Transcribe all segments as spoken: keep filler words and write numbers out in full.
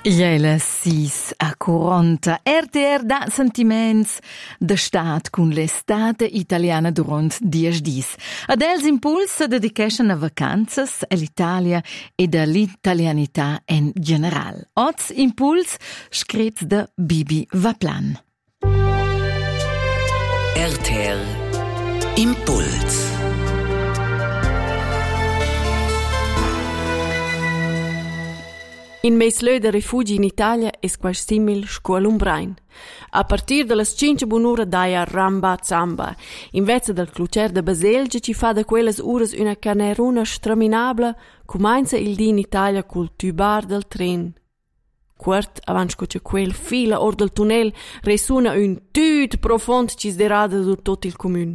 Iela sis a quaranta R T R da sentiments de stat cun l'estate italiana durant dies dis. Ad els impuls dedication a vacanzas all'Italia e da l'italianità in general. Oz impuls scritts de Bibi Vaplan. R T R Impuls. In meis lö de rifugi in Italia es quas simil scuol umbrain. A partir de las cinque bunura daia ramba zamba. In vezza del clucer de Baselgia ci fa da quelles uras una caneruna straminabla cumainza il di in Italia col tubar del tren. Quart avanti che quel fila or del tunnel resuna un tut profond cis derada dur tot il comun.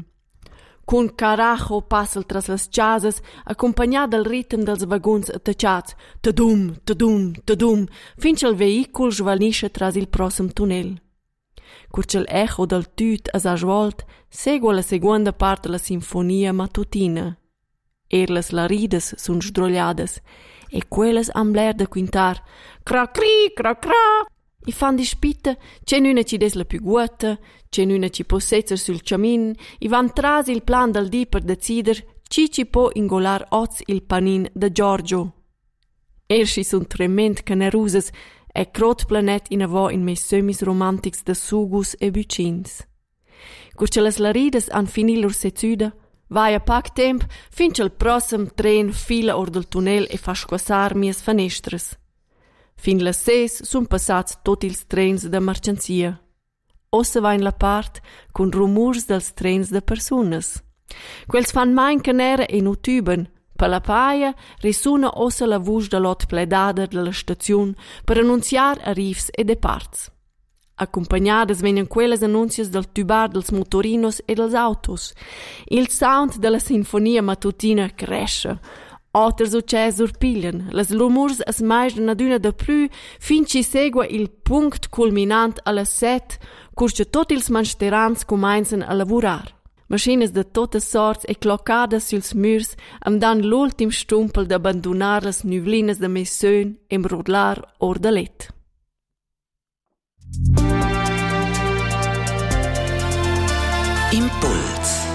Con carajo passa tras las chasas, accompagnat dal ritm dels vagons attacciats, tadum, tadum, tadum, finché il veicol svanisce tras il prossimo tunnel. Curce l'eco del tut as a svolt, segue la seconda parte della sinfonia mattutina. Er las laridas sun sdrogliadas, e quelles am bler de quintar, cra cri, cra cra. I fan di spitta, c'è nuna ci des la più guata, c'è nuna ci possetzer sul camin, i van tras il plan del di per decider ci ci può ingolar oz il panin da Giorgio. Ersci sun trement canerusas e crot planet in avò in meis semis romantics da sugus e bucins. Curce las laridas han finil lor sezuda, vai a pac temp finché il prossim tren fila or del tunnel e fa squassar mias fenestras. Fin las ses sun passats tot ils trens de mercanzia. Ossa va in la part con rumurs dels trens de personas. Quels fan main canera e nu tuben. Per la paia resuna ossa la vusch de lot pledada de la staziun per annunziar arrivs e departs. Accompagnadas venen quelles annunzias del tubar dels motorinos e dels autos. Il sound de la sinfonia mattutina cresce. Otters ucces urpiglian, las rumurs es maisdan ad una da plü, fin ci segua il punct culminant alla set, curce tot ils mansterans comincian a lavurar. Maschines de totes sorts e cloccadas suls murs am dan l'ultim stumpel d'abbandonar las nuvlinas de meis söhn em rodlar or da let. Impuls.